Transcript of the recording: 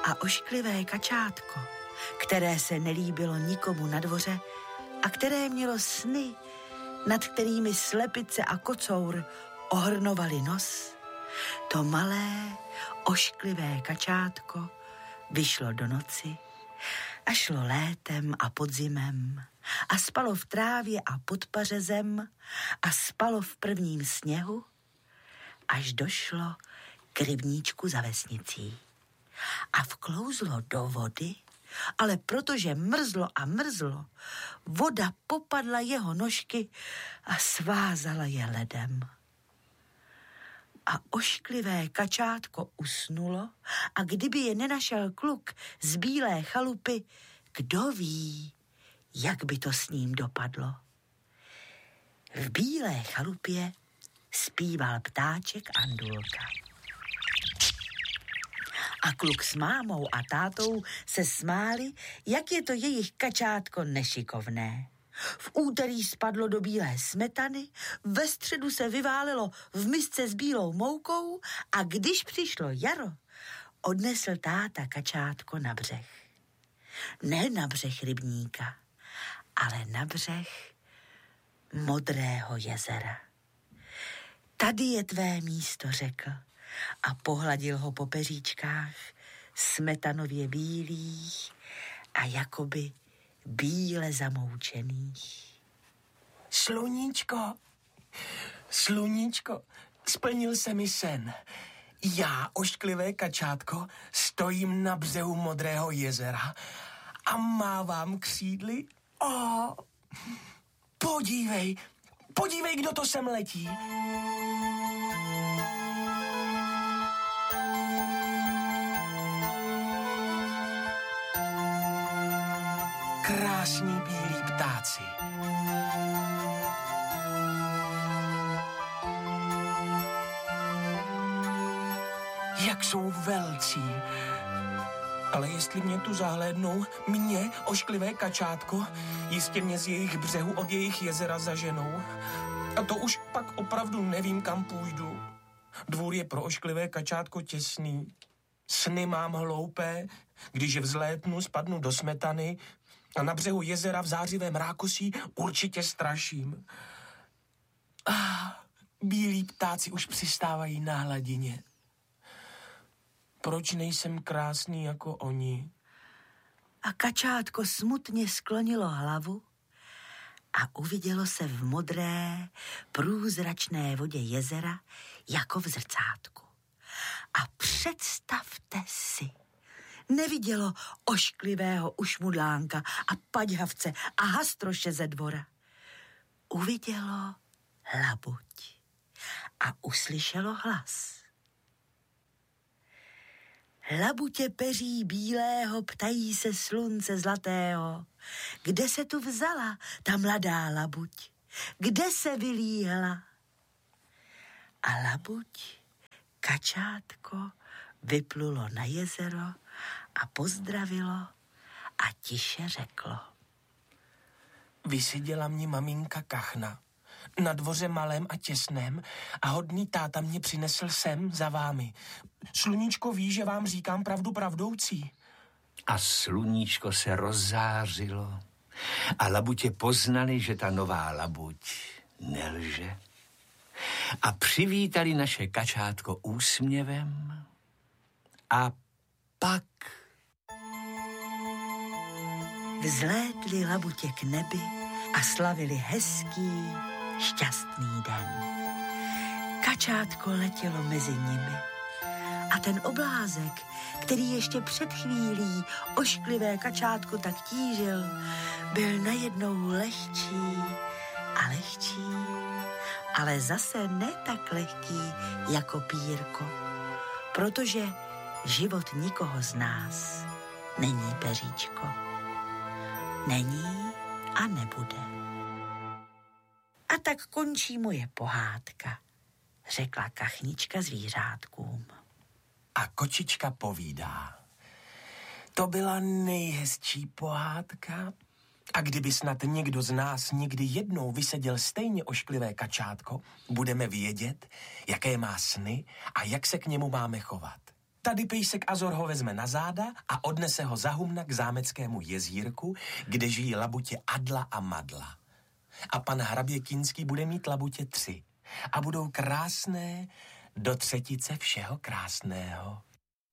A ošklivé kačátko, které se nelíbilo nikomu na dvoře a které mělo sny, nad kterými slepice a kocour ohrnovali nos, to malé ošklivé kačátko vyšlo do noci a šlo létem a podzimem a spalo v trávě a pod pařezem a spalo v prvním sněhu, až došlo k rybníčku za vesnicí. A vklouzlo do vody, ale protože mrzlo a mrzlo, voda popadla jeho nožky a svázala je ledem. A ošklivé kačátko usnulo a kdyby je nenašel kluk z bílé chalupy, kdo ví, jak by to s ním dopadlo. V bílé chalupě zpíval ptáček Andulka. A kluk s mámou a tátou se smáli, jak je to jejich kačátko nešikovné. V úterý spadlo do bílé smetany, ve středu se vyválelo v misce s bílou moukou a když přišlo jaro, odnesl táta kačátko na břeh. Ne na břeh rybníka, ale na břeh modrého jezera. Tady je tvé místo, řekl a pohladil ho po peříčkách, smetanově bílých a jakoby bíle zamoučených. Sluníčko, splnil se mi sen. Já, ošklivé kačátko, stojím na břehu modrého jezera a mávám křídly. Podívej, kdo to sem letí. Krásní bílí ptáci. Jak jsou velcí. Ale jestli mě tu zahlédnou, mě, ošklivé kačátko, jistě mě z jejich břehu od jejich jezera zaženou. A to už pak opravdu nevím, kam půjdu. Dvůr je pro ošklivé kačátko těsný. Sny mám hloupé, když vzlétnu, spadnu do smetany a na břehu jezera v zářivém rákosí určitě straším. Bílí ptáci už přistávají na hladině. Proč nejsem krásný jako oni? A kačátko smutně sklonilo hlavu a uvidělo se v modré, průzračné vodě jezera jako v zrcátku. A představte si, nevidělo ošklivého ušmudlánka a paďhavce a hastroše ze dvora. Uvidělo labuť a uslyšelo hlas. Labutě peří bílého, ptají se slunce zlatého. Kde se tu vzala ta mladá labuť? Kde se vylíhla? A labuť, kačátko, vyplulo na jezero a pozdravilo a tiše řeklo. Vyseděla mě maminka kachna na dvoře malém a těsném a hodný táta mě přinesl sem za vámi. Sluníčko ví, že vám říkám pravdu pravdoucí. A sluníčko se rozzářilo a labutě poznali, že ta nová labuť nelže. A přivítali naše kačátko úsměvem a pak vzlétli labutě k nebi a slavili hezký, šťastný den. Kačátko letělo mezi nimi a ten oblázek, který ještě před chvílí ošklivé kačátko tak tížil, byl najednou lehčí a lehčí, ale zase ne tak lehký jako pírko, protože život nikoho z nás není peříčko. Není a nebude. A tak končí moje pohádka, řekla kachnička zvířátkům. A kočička povídá. To byla nejhezčí pohádka. A kdyby snad někdo z nás někdy jednou vyseděl stejně ošklivé kačátko, budeme vědět, jaké má sny a jak se k němu máme chovat. Tady pejsek Azor ho vezme na záda a odnese ho za humna k zámeckému jezírku, kde žijí labutě Adla a Madla. A pan hrabě Kinský bude mít labutě 3 a budou krásné do třetice všeho krásného.